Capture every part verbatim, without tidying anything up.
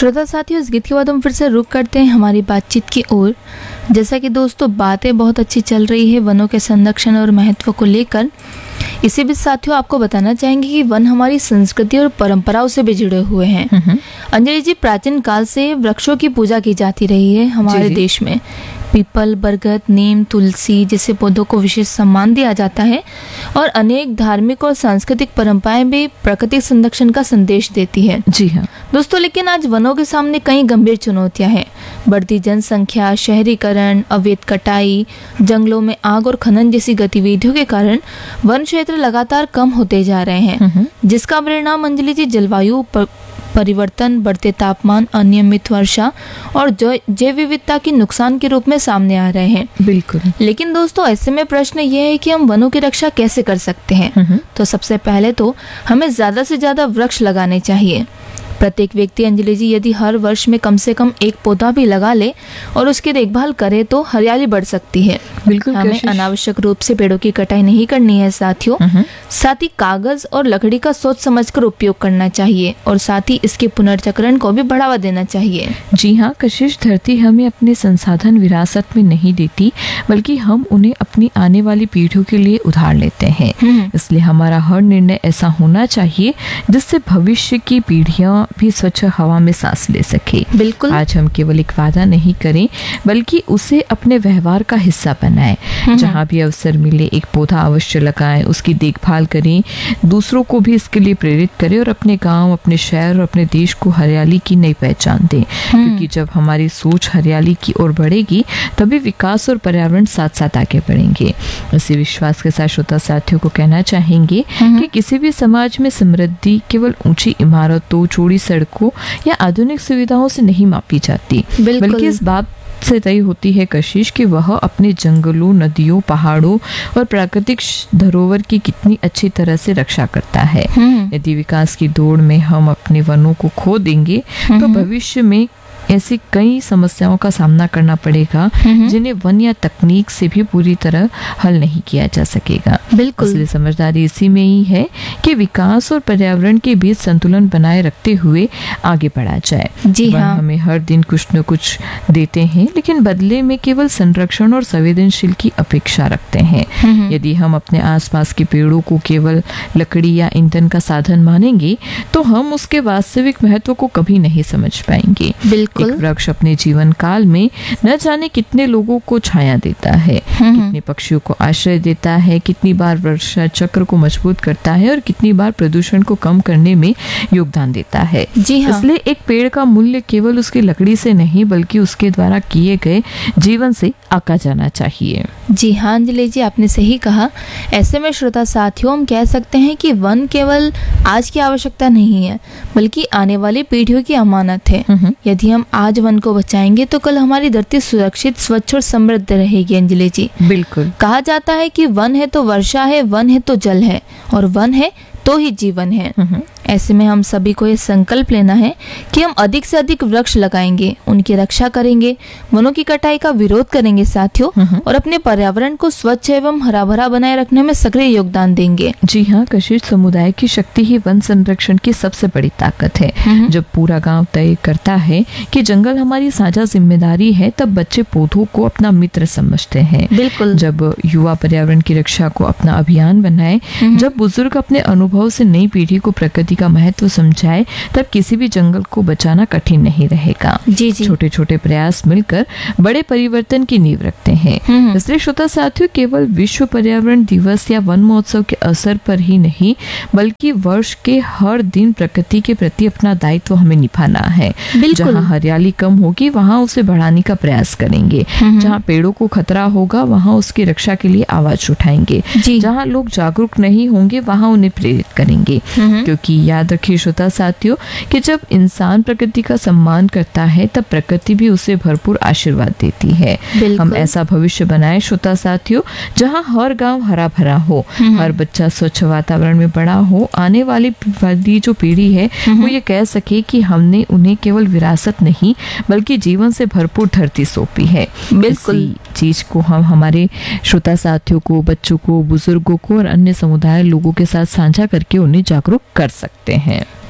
श्रोता साथियों, इस गीत के बाद हम फिर से रुक करते हैं हमारी बातचीत की ओर। जैसा कि दोस्तों बातें बहुत अच्छी चल रही है वनों के संरक्षण और महत्व को लेकर, इसी बीच साथियों आपको बताना चाहेंगे कि वन हमारी संस्कृति और परंपराओं से भी जुड़े हुए हैं। अंजलि जी, प्राचीन काल से वृक्षों की पूजा की जाती रही है हमारे देश में। पीपल, बरगद, नीम, तुलसी जैसे पौधों को विशेष सम्मान दिया जाता है और अनेक धार्मिक और सांस्कृतिक परंपराएं भी प्रकृति संरक्षण का संदेश देती है। जी हाँ दोस्तों, लेकिन आज वनों के सामने कई गंभीर चुनौतियां हैं। बढ़ती जनसंख्या, शहरीकरण, अवैध कटाई, जंगलों में आग और खनन जैसी गतिविधियों के कारण वन क्षेत्र लगातार कम होते जा रहे हैं, जिसका परिणाम अंजलि जी जलवायु पर परिवर्तन, बढ़ते तापमान, अनियमित वर्षा और जैव विविधता के नुकसान के रूप में सामने आ रहे हैं। बिल्कुल। लेकिन दोस्तों ऐसे में प्रश्न ये है कि हम वनों की रक्षा कैसे कर सकते हैं। तो सबसे पहले तो हमें ज्यादा से ज्यादा वृक्ष लगाने चाहिए। प्रत्येक व्यक्ति अंजलि जी यदि हर वर्ष में कम से कम एक पौधा भी लगा ले और उसकी देखभाल करे तो हरियाली बढ़ सकती है। बिल्कुल। हमें अनावश्यक रूप से पेड़ों की कटाई नहीं करनी है साथियों। साथ ही कागज और लकड़ी का सोच समझकर उपयोग करना चाहिए और साथ ही इसके पुनर्चक्रण को भी बढ़ावा देना चाहिए। जी हाँ कशिश, धरती हमें अपने संसाधन विरासत में नहीं देती, बल्कि हम उन्हें अपनी आने वाली पीढ़ियों के लिए उधार लेते हैं। इसलिए हमारा हर निर्णय ऐसा होना चाहिए जिससे भविष्य की पीढ़ियां भी स्वच्छ हवा में सांस ले सके। बिल्कुल। आज हम केवल एक वादा नहीं करें बल्कि उसे अपने व्यवहार का हिस्सा बनाएं। जहाँ भी अवसर मिले एक पौधा अवश्य लगाएं, उसकी देखभाल करें, दूसरों को भी इसके लिए प्रेरित करें और अपने गांव, अपने शहर और अपने देश को हरियाली की नई पहचान दें। क्योंकि जब हमारी सोच हरियाली की ओर बढ़ेगी तभी विकास और पर्यावरण साथ साथ आगे बढ़ेंगे। इसी विश्वास के साथ श्रोता साथियों को कहना चाहेंगे कि किसी भी समाज में समृद्धि केवल ऊंची इमारतों, चौड़ी सड़कों या आधुनिक सुविधाओं से नहीं मापी जाती, बल्कि इस बात से तय होती है कशिश कि वह अपने जंगलों, नदियों, पहाड़ों और प्राकृतिक धरोहर की कितनी अच्छी तरह से रक्षा करता है। यदि विकास की दौड़ में हम अपने वनों को खो देंगे तो भविष्य में ऐसी कई समस्याओं का सामना करना पड़ेगा जिन्हें वन या तकनीक से भी पूरी तरह हल नहीं किया जा सकेगा। बिल्कुल। इसलिए समझदारी इसी में ही है कि विकास और पर्यावरण के बीच संतुलन बनाए रखते हुए आगे बढ़ा जाए। जी वन हाँ। हमें हर दिन कुछ न कुछ देते हैं, लेकिन बदले में केवल संरक्षण और संवेदनशील की अपेक्षा रखते हैं। यदि हम अपने आसपास के पेड़ों को केवल लकड़ी या ईंधन का साधन मानेंगे तो हम उसके वास्तविक महत्व को कभी नहीं समझ पाएंगे। बिल्कुल। एक वृक्ष अपने जीवन काल में न जाने कितने लोगों को छाया देता है, कितने पक्षियों को आश्रय देता है, कितनी बार वर्षा चक्र को मजबूत करता है और कितनी बार प्रदूषण को कम करने में योगदान देता है। जी हाँ। इसलिए एक पेड़ का मूल्य केवल उसकी लकड़ी से नहीं बल्कि उसके द्वारा किए गए जीवन से आका जाना चाहिए। जी हाँ अंजलि जी, आपने सही कहा। ऐसे में श्रोता साथियों हम कह सकते हैं कि वन केवल आज की आवश्यकता नहीं है बल्कि आने वाली पीढ़ियों की अमानत है। यदि हम आज वन को बचाएंगे तो कल हमारी धरती सुरक्षित, स्वच्छ और समृद्ध रहेगी। अंजलि जी, बिल्कुल। कहा जाता है कि वन है तो वर्षा है, वन है तो जल है और वन है तो ही जीवन है। ऐसे में हम सभी को ये संकल्प लेना है कि हम अधिक से अधिक वृक्ष लगाएंगे, उनकी रक्षा करेंगे, वनों की कटाई का विरोध करेंगे साथियों और अपने पर्यावरण को स्वच्छ एवं हरा भरा बनाए रखने में सक्रिय योगदान देंगे। जी हाँ कशिश, समुदाय की शक्ति ही वन संरक्षण की सबसे बड़ी ताकत है। जब पूरा गांव तय करता है कि जंगल हमारी साझा जिम्मेदारी है तब बच्चे पौधों को अपना मित्र समझते हैं। बिल्कुल। जब युवा पर्यावरण की रक्षा को अपना अभियान बनाए, जब बुजुर्ग अपने अनुभव से नई पीढ़ी को प्रकृति का महत्व समझाए, तब किसी भी जंगल को बचाना कठिन नहीं रहेगा। जी जी। छोटे छोटे प्रयास मिलकर बड़े परिवर्तन की नींव रखते हैं। इसलिए श्रोता साथियों, केवल विश्व पर्यावरण दिवस या वन महोत्सव के अवसर पर ही नहीं बल्कि वर्ष के हर दिन प्रकृति के प्रति अपना दायित्व हमें निभाना है। जहाँ हरियाली कम होगी वहाँ उसे बढ़ाने का प्रयास करेंगे, जहाँ पेड़ों को खतरा होगा वहाँ उसकी रक्षा के लिए आवाज उठाएंगे, जहाँ लोग जागरूक नहीं होंगे वहाँ उन्हें प्रेरित करेंगे। क्योंकि याद रखिए श्रोता साथियों कि जब इंसान प्रकृति का सम्मान करता है तब प्रकृति भी उसे भरपूर आशीर्वाद देती है। हम ऐसा भविष्य बनाए श्रोता साथियों जहाँ हर गांव हरा भरा हो, हर बच्चा स्वच्छ वातावरण में बड़ा हो, आने वाली वाली जो पीढ़ी है वो ये कह सके कि हमने उन्हें केवल विरासत नहीं बल्कि जीवन से भरपूर धरती सौंपी है। बिल्कुल। चीज को हम हमारे श्रोता साथियों को, बच्चों को, बुजुर्गों को और अन्य समुदाय लोगों के साथ साझा करके उन्हें जागरूक कर सकते हैं।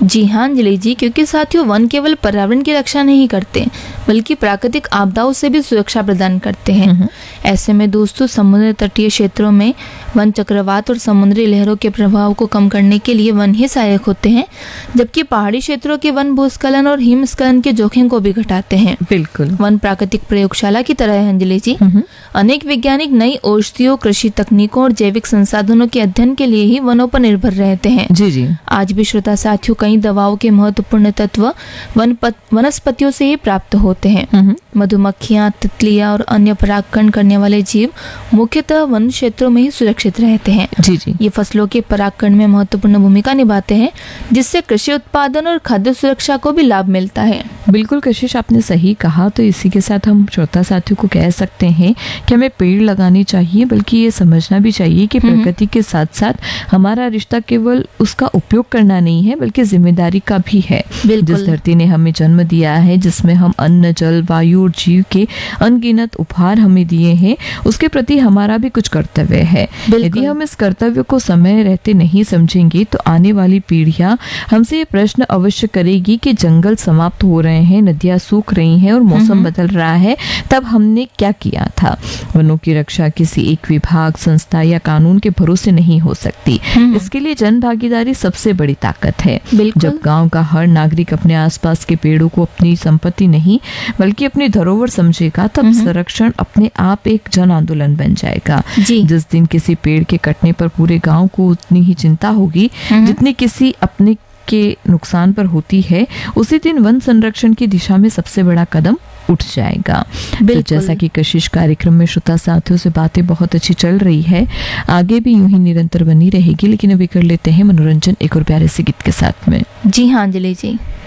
जी हाँ अंजलि जी, क्योंकि साथियों वन केवल पर्यावरण की रक्षा नहीं करते बल्कि प्राकृतिक आपदाओं से भी सुरक्षा प्रदान करते हैं। ऐसे में दोस्तों समुद्र तटीय क्षेत्रों में वन चक्रवात और समुद्री लहरों के प्रभाव को कम करने के लिए वन ही सहायक होते हैं, जबकि पहाड़ी क्षेत्रों के वन भूस्खलन और हिमस्खलन के जोखिम को भी घटाते हैं। बिल्कुल, वन प्राकृतिक प्रयोगशाला की तरह है अंजलि जी। अनेक वैज्ञानिक नई औषधियों, कृषि तकनीकों और जैविक संसाधनों के अध्ययन के लिए ही वनों पर निर्भर रहते हैं। जी जी। आज भी श्रोता साथियों कई दवाओं के महत्वपूर्ण तत्व वन वनस्पतियों से ही प्राप्त होते हैं। मधुमक्खियां, तितलियां और अन्य परागकण करने वाले जीव मुख्यतः वन क्षेत्रों में ही सुरक्षित रहते हैं। जी जी। ये फसलों के परागकण में महत्वपूर्ण भूमिका निभाते हैं, जिससे कृषि उत्पादन और खाद्य सुरक्षा को भी लाभ मिलता है। बिल्कुल कशिश, आपने सही कहा। तो इसी के साथ हम श्रोता साथियों को कह सकते हैं कि हमें पेड़ लगाने चाहिए, बल्कि ये समझना भी चाहिए कि प्रकृति के साथ साथ हमारा रिश्ता केवल उसका उपयोग करना नहीं है बल्कि जिम्मेदारी का भी है। जिस धरती ने हमें जन्म दिया है, जिसमें हम अन्न, जल, वायु और जीव के अनगिनत उपहार हमें दिए हैं, उसके प्रति हमारा भी कुछ कर्तव्य है। यदि हम इस कर्तव्य को समय रहते नहीं समझेंगे तो आने वाली पीढ़ियां हमसे ये प्रश्न अवश्य करेगी कि जंगल समाप्त हो रहे हैं, नदियां सूख रही हैं और मौसम बदल रहा है, तब हमने क्या किया था। वनों की रक्षा किसी एक विभाग, संस्था या कानून के भरोसे नहीं हो सकती। इसके लिए जन भागीदारी सबसे बड़ी ताकत है। जब गांव का हर नागरिक अपने आसपास के पेड़ों को अपनी संपत्ति नहीं बल्कि अपनी धरोहर समझेगा, तब संरक्षण अपने आप एक जन आंदोलन बन जाएगा। जिस दिन किसी पेड़ के कटने पर पूरे गांव को उतनी ही चिंता होगी जितनी किसी अपने के नुकसान पर होती है, उसी दिन वन संरक्षण की दिशा में सबसे बड़ा कदम उठ जाएगा। तो जैसा कि कशिश कार्यक्रम में श्रोता साथियों से बातें बहुत अच्छी चल रही है, आगे भी यूं ही निरंतर बनी रहेगी, लेकिन अभी कर लेते हैं मनोरंजन एक और प्यारे से गीत के साथ में। जी हाँ अंजलि जी।